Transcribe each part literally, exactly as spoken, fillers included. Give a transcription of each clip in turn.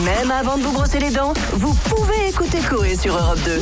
Même avant de vous brosser les dents, vous pouvez écouter Coé sur Europe deux.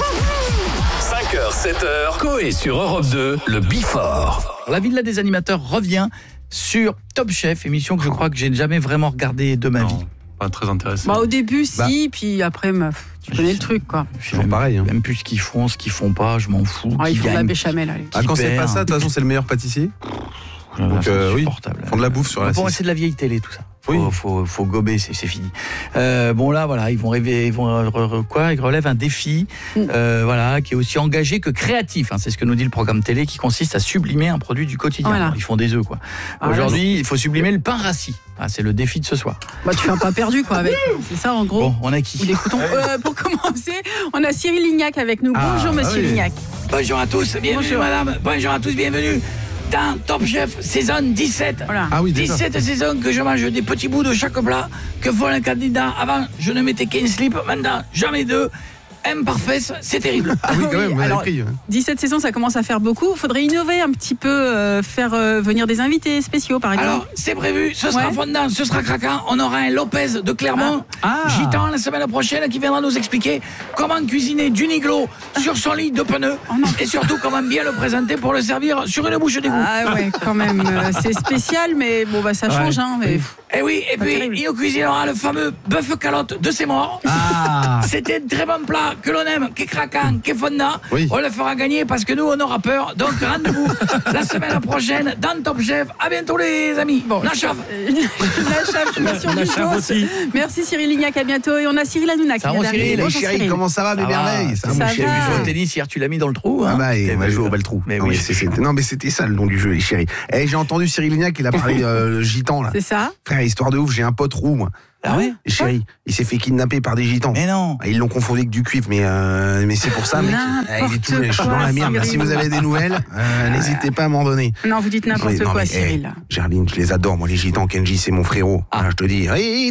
cinq heures, sept heures, Coé sur Europe deux, le Before. La Villa des animateurs revient sur Top Chef, émission que je crois que j'ai jamais vraiment regardée de ma non, vie. Pas très intéressant. Bah, au début, si, Bah. puis après, meuf, tu connais le truc, quoi. Je Toujours sais pareil, hein. Même plus ce qu'ils font, ce qu'ils font pas, je m'en fous. Ah, Qui ils font de la gagne, béchamel, allez. Ah, quand c'est perd. pas ça, de toute façon, c'est le meilleur pâtissier. Donc, c'est euh, oui, insupportable. font de la bouffe sur la Pour moi, six. c'est de la vieille télé, tout ça. Faut, Oui. faut, faut gober, c'est, c'est fini. Euh, bon là, voilà, ils vont rêver, ils vont euh, re- quoi Ils relèvent un défi, euh, voilà, qui est aussi engagé que créatif. Hein, c'est ce que nous dit le programme télé, qui consiste à sublimer un produit du quotidien. Voilà. Ils font des œufs, quoi. Ah, Aujourd'hui, il faut sublimer le pain rassis. Ah, c'est le défi de ce soir. Bah, tu fais un pas perdu, quoi, avec. C'est ça, en gros. Bon, on a qui Ou des coutons. Euh, pour commencer, on a Cyril Lignac avec nous. Ah, Bonjour, monsieur ah oui. Lignac. Bonjour à tous, bienvenue Bonjour. madame. Bonjour à tous, bienvenue dans Top Chef saison dix-sept. Voilà. Ah oui, déjà. dix-sept saisons que je mange des petits bouts de chaque plat que font les candidats. Avant, je ne mettais qu'un slip, maintenant, jamais deux. M par fesse, c'est terrible. Ah oui, quand même, vous avez Alors, pris. hein. dix-sept saisons, ça commence à faire beaucoup. Faudrait innover un petit peu, euh, faire euh, venir des invités spéciaux, par exemple. Alors, c'est prévu, ce sera Ouais. fondant, ce sera craquant. On aura un Lopez de Clermont, Ah. Ah. gitan la semaine prochaine, qui viendra nous expliquer comment cuisiner du niglo sur son lit de pneus. Oh non. Et surtout, comment bien le présenter pour le servir sur une bouche d'égout. Ah ouais, quand même, euh, c'est spécial, mais bon, bah ça change, hein. Mais... Et oui, et Pas puis terrible. il nous cuisinera le fameux bœuf calotte de ses morts. Ah. C'était un très bon plat que l'on aime, qui est craquant, qui est fondant. Oui. On le fera gagner parce que nous, on aura peur. Donc rendez-vous la semaine prochaine dans Top Chef. À bientôt les amis. Bon, La chave. Euh, La chave, je suis sur La du chave dos. aussi. Merci Cyril Lignac, à bientôt. Et on a Cyril Hanouna qui Ça vient va, d'arriver. Cyril, Les Bonjour, chéris, Cyril. comment ça va, mes Ça va. merveilles? Ça mon va. chéri. Tu joues au tennis hier, tu l'as mis dans le trou. Hein. Ah bah, T'as on a vu, joué au là. bel trou. Mais non, oui, mais c'est- c'était- non, mais c'était ça le nom du jeu, les chéris. Eh, j'ai entendu Cyril Lignac, il a parlé euh, gitan, là. C'est ça. Frère, histoire de ouf, j'ai un pote roux, moi. Ah ouais Les chéris, il s'est fait kidnapper par des gitans. Mais non. Ah, ils l'ont confondu avec du cuivre, mais, euh, mais c'est pour ça, mec. N'importe Ah, il est tout, je suis quoi, dans la merde. Si Cyril. vous avez des nouvelles, euh, n'hésitez pas à m'en donner. Non, vous dites n'importe Mais non, quoi, mais, Cyril. eh, Gerline, je les adore, moi, les gitans. Kenji, c'est mon frérot. Ah. Ah, je te dis,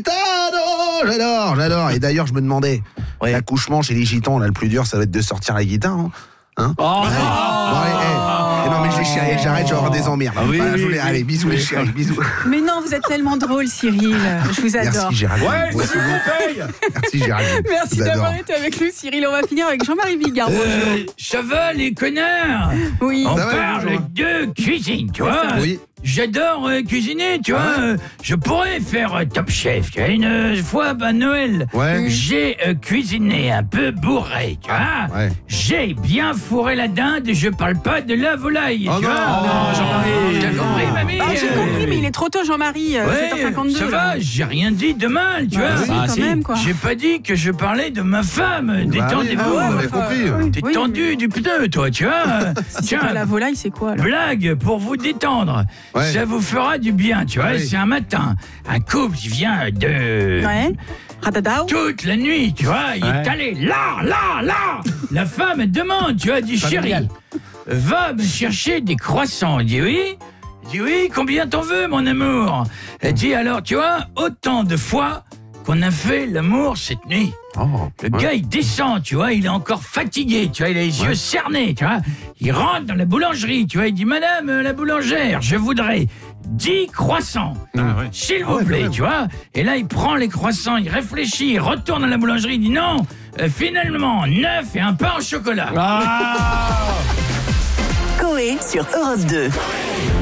Gitano, j'adore, j'adore. Et d'ailleurs, je me demandais, Ouais. l'accouchement chez les gitans, là, le plus dur, ça va être de sortir la guitare. Hein, hein Oh, Bon, allez, eh, eh, non, mais je les chéris, j'arrête, je vais avoir des emmerdes. Ah oui, Voilà, je oui, voulais- oui. allez, bisous, les chéris, bisous. Mais non, vous êtes tellement drôle, Cyril. Je vous adore. Merci, Géraldine. Ouais, Moi, s'il vous paye. Merci, Géraldine. Merci Je vous d'avoir adore. été avec nous, Cyril. On va finir avec Jean-Marie Bigard. Euh, ça va les connards. Oui. On Ça va, parle bonjour. de cuisine, tu vois. Oui. J'adore euh, cuisiner, tu vois. Euh, Je pourrais faire euh, Top Chef. Tu vois, une euh, fois à Noël, Ouais. j'ai euh, cuisiné un peu bourré, tu vois. Ouais. J'ai bien fourré la dinde. Je parle pas de la volaille, Oh tu non, vois. non, Jean-Marie. T'as compris, mamie. Ah, j'ai Euh, compris, mais il est trop tôt, Jean-Marie. euh, Ouais, sept heures cinquante-deux. ça là. va, j'ai rien dit de mal, tu Bah vois. oui, Ah, quand si. même, quoi. J'ai pas dit que je parlais de ma femme. Bah oui, Détendez-vous. ah ouais, on avait enfin, compris. oui. T'es Oui, tendu du pneu, toi, tu vois. Si c'est pas la volaille, c'est quoi, alors? Blague pour vous détendre. Ouais. Ça vous fera du bien, tu vois. Oui. C'est un matin. Un couple qui vient de... Ouais. Ratadao. Toute la nuit, tu vois. Il Ouais. est allé là, là, là. La femme elle demande, tu vois, dit chérie, va me chercher des croissants. Il dit oui. Il dit oui, combien t'en veux, mon amour? Elle dit alors, tu vois, autant de fois qu'on a fait l'amour cette nuit. Oh, Le ouais. gars, il descend, tu vois, il est encore fatigué, tu vois, il a les yeux cernés, tu vois. Il rentre dans la boulangerie, tu vois, il dit, madame euh, la boulangère, je voudrais dix croissants, Ah, ouais. s'il vous ouais, plaît, quand même. tu vois. Et là, il prend les croissants, il réfléchit, il retourne à la boulangerie, il dit, non, euh, finalement, neuf et un pain au chocolat. Ah. Coé sur Europe deux.